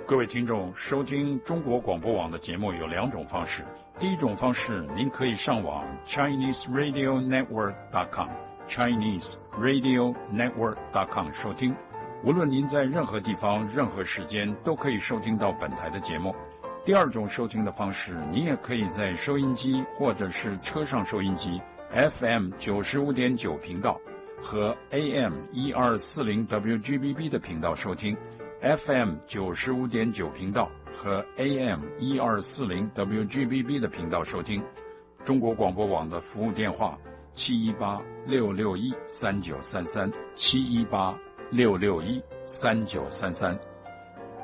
各位听众，收听中国广播网的节目有两种方式。第一种方式，您可以上网 ChineseRadioNetwork.com 收听。无论您在任何地方、任何时间，都可以收听到本台的节目。第二种收听的方式，你也可以在收音机或者是车上收音机 FM 95.9频道和 AM 1240 WGBB 的频道收听。FM 95.9频道和 AM 1240 WGBB 的频道收听。中国广播网的服务电话718-661-3933 718-661-3933。